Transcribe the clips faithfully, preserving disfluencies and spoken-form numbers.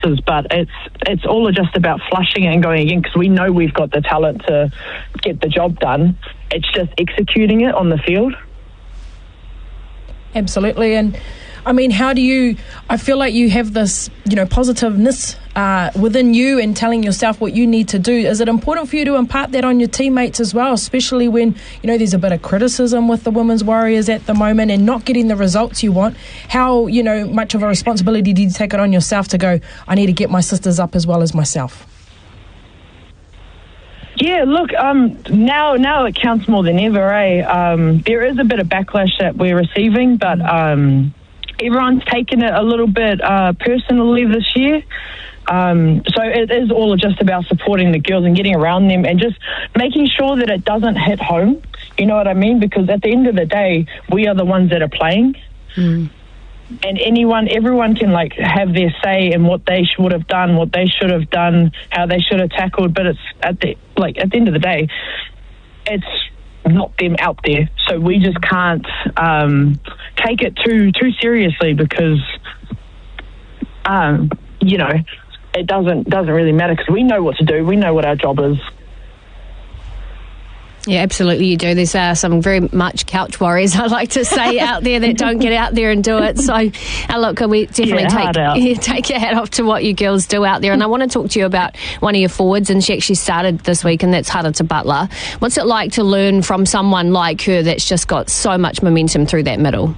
but it's it's all just about flushing it and going again, because we know we've got the talent to get the job done. It's just executing it on the field. Absolutely. And I mean, how do you, I feel like you have this, you know, positiveness uh, within you and telling yourself what you need to do. Is it important for you to impart that on your teammates as well, especially when, you know, there's a bit of criticism with the Women's Warriors at the moment and not getting the results you want? How, you know, much of a responsibility do you take it on yourself to go, I need to get my sisters up as well as myself? Yeah, look, um, now now it counts more than ever, eh? Um, there is a bit of backlash that we're receiving, but um, everyone's taken it a little bit uh, personally this year. Um, so it is all just about supporting the girls and getting around them and just making sure that it doesn't hit home. You know what I mean? Because at the end of the day, we are the ones that are playing. Mm. And anyone, everyone can like have their say in what they should have done, what they should have done, how they should have tackled. But it's at the like at the end of the day, it's not them out there. So we just can't um, take it too too seriously because, um, you know, it doesn't doesn't really matter because we know what to do. We know what our job is. Yeah, absolutely you do. There's uh, some very much couch warriors, I like to say, out there that don't get out there and do it. So, uh, look, we definitely yeah, take, yeah, take your hat off to what you girls do out there. And I want to talk to you about one of your forwards, and she actually started this week, and that's Harata Butler. What's it like to learn from someone like her that's just got so much momentum through that middle?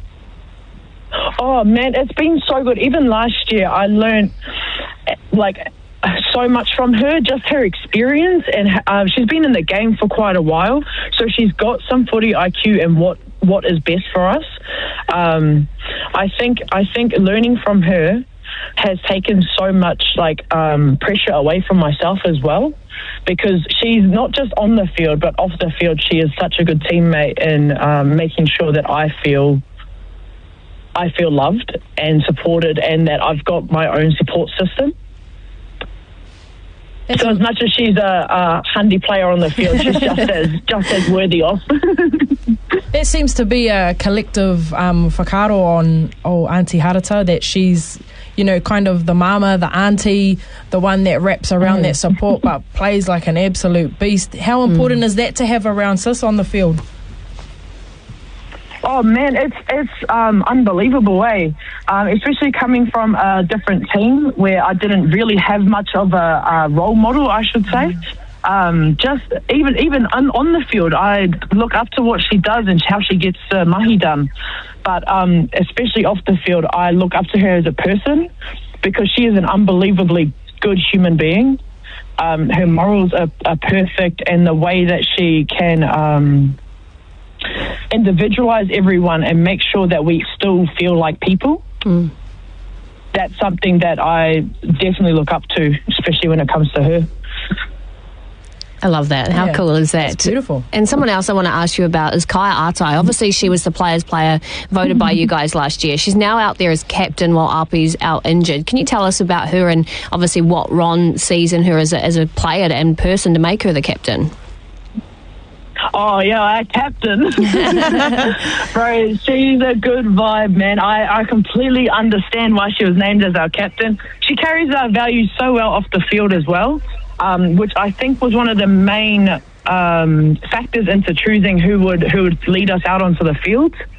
Oh, man, it's been so good. Even last year, I learned, like, so much from her, just her experience, and uh, she's been in the game for quite a while, so she's got some footy I Q and what what is best for us. Um, I think I think learning from her has taken so much like um, pressure away from myself as well, because she's not just on the field but off the field. She is such a good teammate in um, making sure that I feel I feel loved and supported, and that I've got my own support system. So as much as she's a, a handy player on the field, she's just as just as worthy of. There seems to be a collective um, whakaaro on oh, Auntie Harata, that she's, you know, kind of the mama, the auntie, the one that wraps around mm. that support but plays like an absolute beast. How important mm. is that to have around sis on the field? Oh man, it's it's um, unbelievable, eh? Um, especially coming from a different team where I didn't really have much of a, a role model, I should say. Um, just even even on, on the field, I look up to what she does and how she gets uh, mahi done. But um, especially off the field, I look up to her as a person because she is an unbelievably good human being. Um, her morals are, are perfect, and the way that she can Um, individualize everyone and make sure that we still feel like people. Mm. That's something that I definitely look up to, especially when it comes to her. I love that. How yeah, cool is that? It's beautiful. And someone else I want to ask you about is Kaya Atai. Obviously, she was the players' player voted by you guys last year. She's now out there as captain while Api's out injured. Can you tell us about her and obviously what Ron sees in her as a, as a player and person to make her the captain? Oh, yeah, our captain. Bro, she's a good vibe, man. I, I completely understand why she was named as our captain. She carries our values so well off the field as well, um, which I think was one of the main um, factors into choosing who would who would lead us out onto the field.